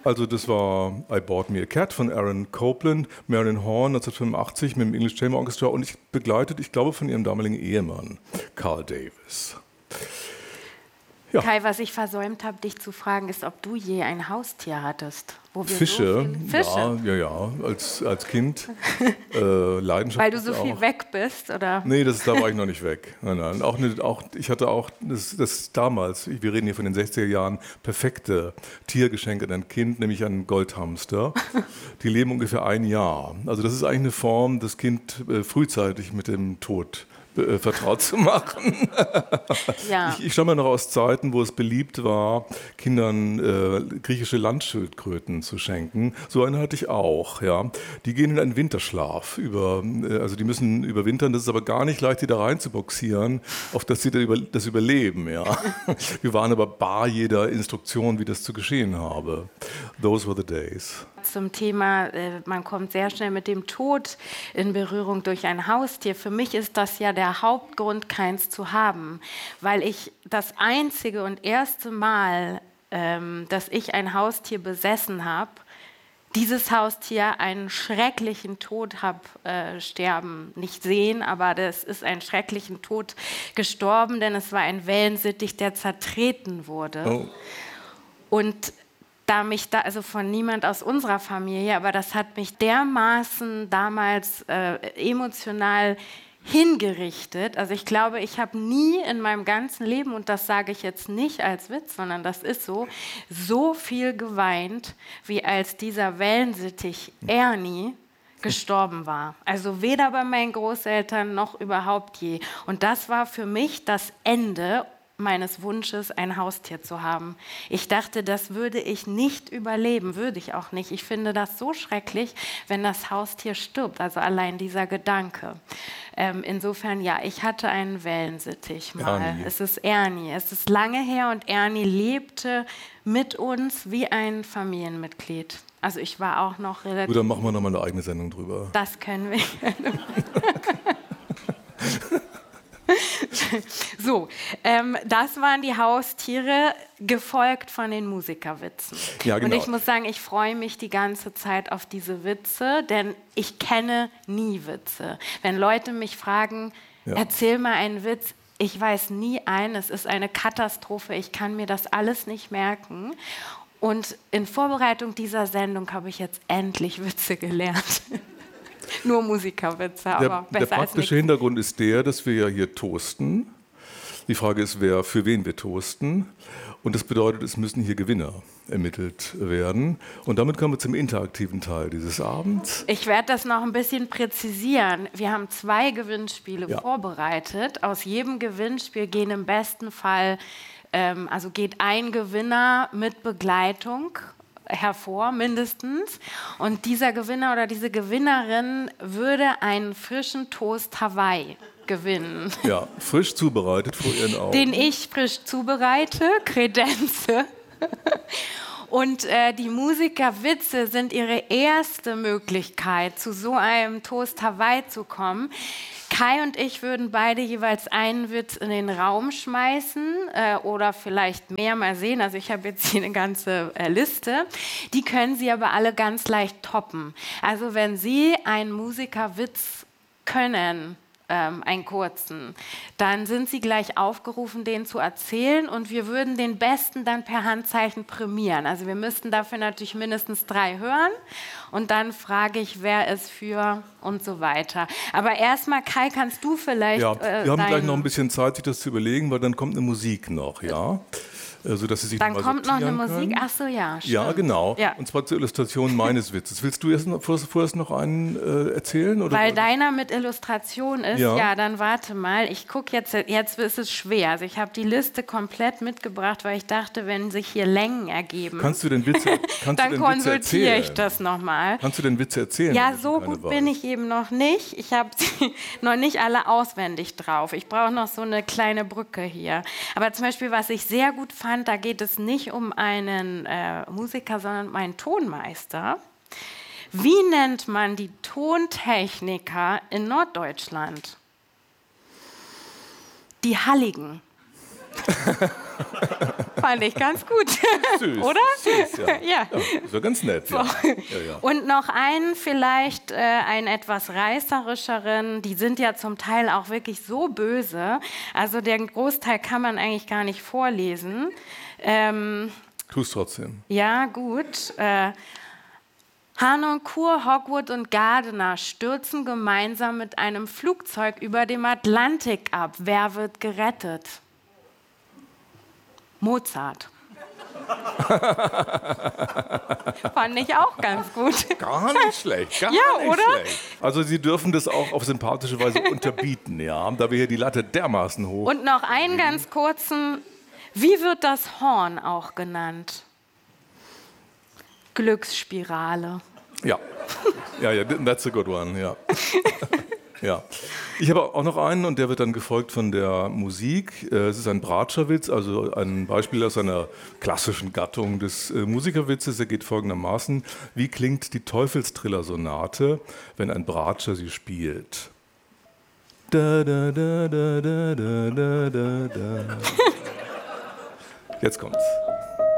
Also das war I Bought Me a Cat von Aaron Copland, Marilyn Horne 1985 mit dem English Chamber Orchestra und ich begleitet, ich glaube, von ihrem damaligen Ehemann, Carl Davis. Ja. Kai, was ich versäumt habe, dich zu fragen, ist, ob du je ein Haustier hattest. Wo wir Fische, so Fische? Ja, als Kind. Leidenschaft. Weil du so viel weg bist, oder? Nee, da war ich noch nicht weg. Nein. Ich hatte auch, das damals, wir reden hier von den 60er Jahren, perfekte Tiergeschenk an ein Kind, nämlich einen Goldhamster. Die leben ungefähr 1 Jahr. Also das ist eigentlich eine Form, das Kind frühzeitig mit dem Tod vertraut zu machen. Ja. Ich stamme noch aus Zeiten, wo es beliebt war, Kindern griechische Landschildkröten zu schenken. So eine hatte ich auch. Ja. Die gehen in einen Winterschlaf. Also die müssen überwintern. Das ist aber gar nicht leicht, die da rein zu boxieren, auf dass sie das überleben. Ja. Wir waren aber bar jeder Instruktion, wie das zu geschehen habe. Those were the days. Zum Thema, man kommt sehr schnell mit dem Tod in Berührung durch ein Haustier. Für mich ist das ja der Hauptgrund, keins zu haben, weil ich das einzige und erste Mal, dass ich ein Haustier besessen habe, dieses Haustier einen schrecklichen Tod habe sterben, nicht sehen, aber das ist einen schrecklichen Tod gestorben, denn es war ein Wellensittich, der zertreten wurde. Oh. Und also von niemand aus unserer Familie, aber das hat mich dermaßen damals emotional hingerichtet. Also ich glaube, ich habe nie in meinem ganzen Leben, und das sage ich jetzt nicht als Witz, sondern das ist so viel geweint, wie als dieser Wellensittich Ernie gestorben war. Also weder bei meinen Großeltern noch überhaupt je. Und das war für mich das Ende meines Wunsches, ein Haustier zu haben. Ich dachte, das würde ich nicht überleben, würde ich auch nicht. Ich finde das so schrecklich, wenn das Haustier stirbt, also allein dieser Gedanke. Insofern, ja, ich hatte einen Wellensittich mal. Ernie. Es ist Ernie. Es ist lange her und Ernie lebte mit uns wie ein Familienmitglied. Also ich war auch noch relativ... Gut, dann machen wir nochmal eine eigene Sendung drüber. Das können wir gerne. So, das waren die Haustiere, gefolgt von den Musikerwitzen. Ja, genau. Und ich muss sagen, ich freue mich die ganze Zeit auf diese Witze, denn ich kenne nie Witze. Wenn Leute mich fragen, erzähl mal einen Witz, ich weiß nie einen, es ist eine Katastrophe, ich kann mir das alles nicht merken. Und in Vorbereitung dieser Sendung habe ich jetzt endlich Witze gelernt. Nur Musikerwitze, aber besser als nichts. Der praktische Hintergrund ist der, dass wir ja hier toasten. Die Frage ist, für wen wir toasten. Und das bedeutet, es müssen hier Gewinner ermittelt werden. Und damit kommen wir zum interaktiven Teil dieses Abends. Ich werde das noch ein bisschen präzisieren. Wir haben 2 Gewinnspiele vorbereitet. Aus jedem Gewinnspiel gehen im besten Fall, geht ein Gewinner mit Begleitung hervor, mindestens. Und dieser Gewinner oder diese Gewinnerin würde einen frischen Toast Hawaii gewinnen. Ja, frisch zubereitet vor Ihren Augen. Den ich frisch zubereite, Kredenze. Und die Musikerwitze sind ihre erste Möglichkeit, zu so einem Toast Hawaii zu kommen. Kai und ich würden beide jeweils einen Witz in den Raum schmeißen oder vielleicht mehr, mal sehen. Also ich habe jetzt hier eine ganze Liste. Die können Sie aber alle ganz leicht toppen. Also wenn Sie einen Musikerwitz können, einen kurzen, dann sind Sie gleich aufgerufen, den zu erzählen und wir würden den Besten dann per Handzeichen prämieren. Also wir müssten dafür natürlich mindestens 3 hören und dann frage ich, wer es für und so weiter. Aber erstmal, Kai, kannst du vielleicht... Ja, wir haben gleich noch ein bisschen Zeit, sich das zu überlegen, weil dann kommt eine Musik noch, ja? Sodass Sie sich dann kommt noch eine können. Musik, ach so, ja, stimmt. Ja, genau. Ja. Und zwar zur Illustration meines Witzes. Willst du vorerst noch einen erzählen? Oder? Weil deiner mit Illustration ist, ja dann warte mal. Ich gucke jetzt ist es schwer. Also ich habe die Liste komplett mitgebracht, weil ich dachte, wenn sich hier Längen ergeben, kannst du den Witz dann konsultiere ich das nochmal. Kannst du den Witz erzählen? Ja, so gut bin ich eben noch nicht. Ich habe sie noch nicht alle auswendig drauf. Ich brauche noch so eine kleine Brücke hier. Aber zum Beispiel, was ich sehr gut fand, da geht es nicht um einen Musiker, sondern um einen Tonmeister. Wie nennt man die Tontechniker in Norddeutschland? Die Halligen. Fand ich ganz gut. Süß. Oder? Süß, ja. Ja. Ja, das war ganz nett. So. Ja. Ja. Und noch einen, vielleicht einen etwas reißerischeren, die sind ja zum Teil auch wirklich so böse, also den Großteil kann man eigentlich gar nicht vorlesen. Tu's trotzdem. Ja, gut. Harnoncourt, Hogwarts und Gardiner stürzen gemeinsam mit einem Flugzeug über dem Atlantik ab. Wer wird gerettet? Mozart. Fand ich auch ganz gut. Gar nicht schlecht, gar Ja, nicht oder? schlecht. Also Sie dürfen das auch auf sympathische Weise unterbieten, ja, da wir hier die Latte dermaßen hoch. Und noch einen ganz kurzen. Wie wird das Horn auch genannt? Glücksspirale. Ja, ja, that's a good one, ja. Ja. Ich habe auch noch einen und der wird dann gefolgt von der Musik. Es ist ein Bratscherwitz, also ein Beispiel aus einer klassischen Gattung des Musikerwitzes. Er geht folgendermaßen: Wie klingt die Teufelstriller-Sonate, wenn ein Bratscher sie spielt? Da, da, da, da, da, da, da, da. Jetzt kommt's.